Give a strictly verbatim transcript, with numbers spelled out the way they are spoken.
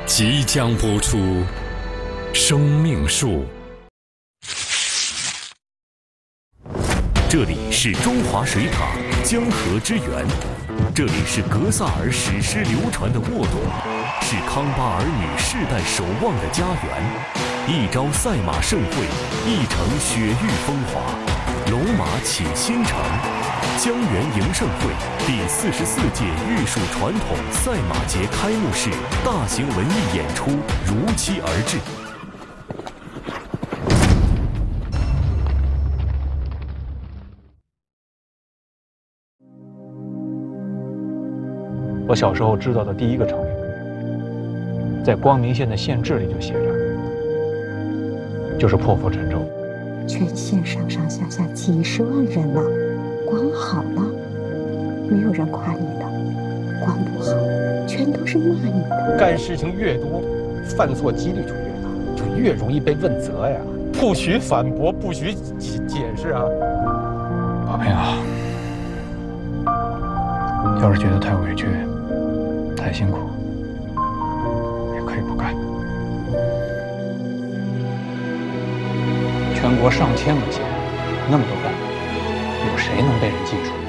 即将播出《生命树》。 这里是中华水塔江河之源，这里是格萨尔史诗流传的沃土，是康巴儿女世代守望的家园。一朝赛马盛会，一城雪域风华，龙马启新城。江源迎盛会第四十四届玉树传统赛马节开幕式大型文艺演出如期而至。 我小时候知道的第一个成语，在光明县的县志里就写着，就是破釜沉舟。 全县上上下下几十万人呢，光好了，没有人夸你的；光不好，全都是骂你的。 干事情越多，犯错几率就越大，就越容易被问责呀。不许反驳，不许解解释啊！ 宝平啊，要是觉得太委屈、太辛苦，也可以不干。全国上千个县，那么多干部，有谁能被人记住？